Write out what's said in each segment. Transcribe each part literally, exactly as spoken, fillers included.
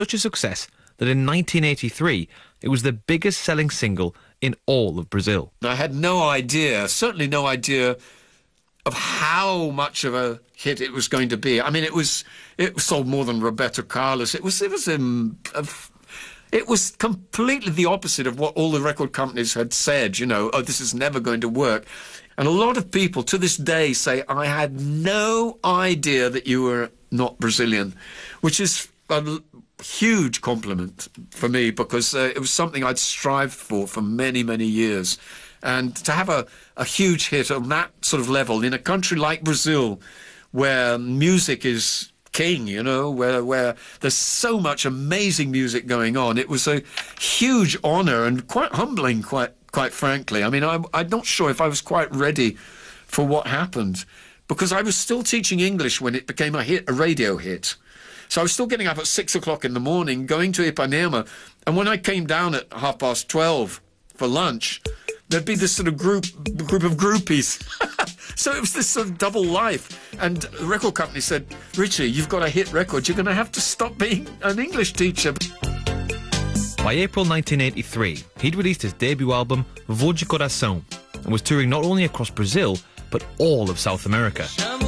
such a success that in nineteen eighty-three it was the biggest selling single in all of Brazil. I had no idea, certainly no idea of how much of a hit it was going to be. I mean, it was it sold more than Roberto Carlos. It was it was um, a, it was completely the opposite of what all the record companies had said. You know, oh, this is never going to work. And a lot of people to this day say, I had no idea that you were not Brazilian, which is a huge compliment for me, because uh, it was something I'd strived for for many, many years. And to have a, a huge hit on that sort of level in a country like Brazil, where music is king, you know, where where there's so much amazing music going on, it was a huge honour and quite humbling, quite quite frankly. I mean, I, I'm not sure if I was quite ready for what happened, because I was still teaching English when it became a hit, a radio hit. So I was still getting up at six o'clock in the morning, going to Ipanema, and when I came down at half past twelve for lunch, there'd be this sort of group group of groupies. So it was this sort of double life. And the record company said, Richie, you've got a hit record. You're going to have to stop being an English teacher. By April nineteen eighty-three, he'd released his debut album, Voz de Coração, and was touring not only across Brazil, but all of South America.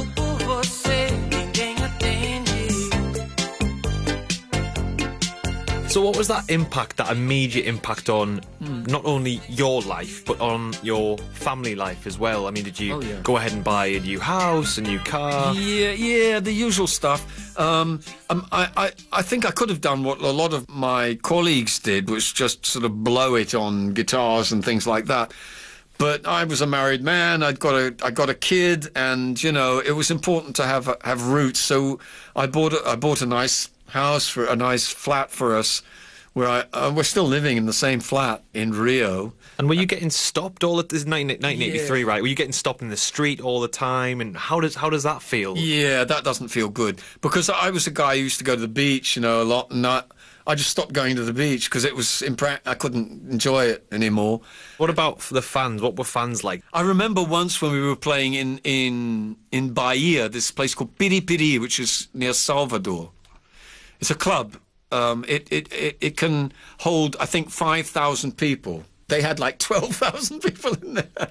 So what was that impact, that immediate impact on mm. not only your life, but on your family life as well? I mean, did you oh, yeah. go ahead and buy a new house, a new car? Yeah, yeah, the usual stuff. Um, um, I, I, I think I could have done what a lot of my colleagues did, which just sort of blow it on guitars and things like that. But I was a married man. I'd got a, I got a kid, and you know, it was important to have have roots. So I bought a, I bought a nice house, for a nice flat for us, where I uh, we're still living in the same flat in Rio. And were you getting stopped all at this nineteen eighty-three, yeah. right? Were you getting stopped in the street all the time? And how does how does that feel? Yeah, that doesn't feel good, because I was a guy who used to go to the beach, you know, a lot, and I, I just stopped going to the beach because it was impra- I couldn't enjoy it anymore. What about the fans? What were fans like? I remember once when we were playing in in in Bahia, this place called Piripiri, which is near Salvador. It's a club. Um, it, it, it, it can hold, I think, five thousand people. They had like twelve thousand people in there.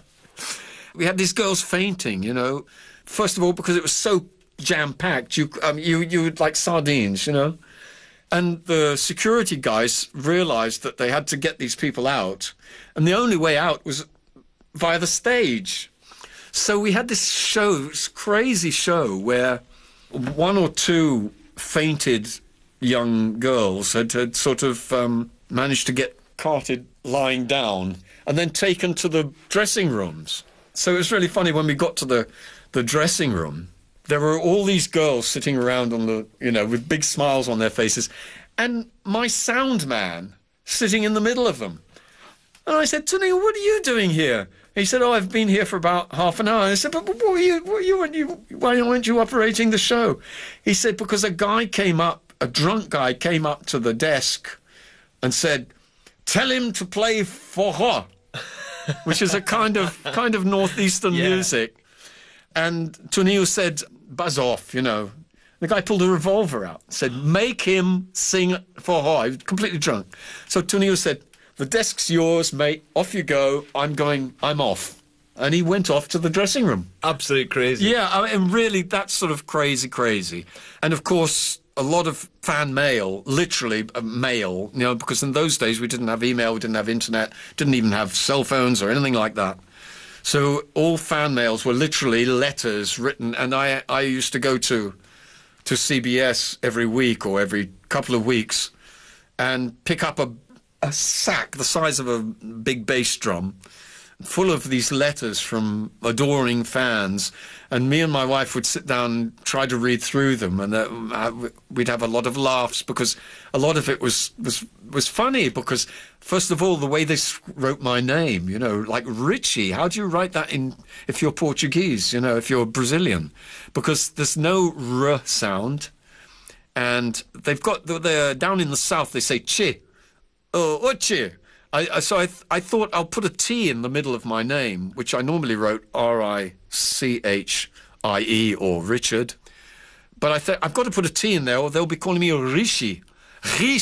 We had these girls fainting, you know. First of all, because it was so jam-packed, you, um, you, you would like sardines, you know. And the security guys realised that they had to get these people out. And the only way out was via the stage. So we had this show, this crazy show, where one or two fainted young girls had, had sort of um, managed to get carted lying down and then taken to the dressing rooms. So it was really funny when we got to the, the dressing room. There were all these girls sitting around on the, you know, with big smiles on their faces, and my sound man sitting in the middle of them. And I said, Tony, what are you doing here? He said, oh, I've been here for about half an hour. I said, but, but what were you, what were you, when you, why weren't you operating the show? He said, because a guy came up, a drunk guy came up to the desk and said, tell him to play forró, which is a kind of kind of northeastern yeah. music. And Toninho said, buzz off, you know. The guy pulled a revolver out, said, make him sing forró. He was completely drunk. So Toninho said, the desk's yours, mate. Off you go. I'm going, I'm off. And he went off to the dressing room. Absolute crazy. Yeah, I mean, really, that's sort of crazy, crazy. And of course, a lot of fan mail, literally uh, mail, you know, because in those days we didn't have email, we didn't have internet, didn't even have cell phones or anything like that. So all fan mails were literally letters written, and I I used to go to to C B S every week or every couple of weeks and pick up a, a sack the size of a big bass drum full of these letters from adoring fans, and me and my wife would sit down and try to read through them, and uh, we'd have a lot of laughs, because a lot of it was, was, was funny, because first of all, the way they wrote my name, you know, like Richie, how do you write that in, if you're Portuguese, you know, if you're Brazilian? Because there's no R sound, and they've got, they're down in the south, they say che, oh, oche. I, so I, th I thought I'll put a T in the middle of my name, which I normally wrote R I C H I E or Richard. But I thought, I've got to put a T in there or they'll be calling me Rishi. Ries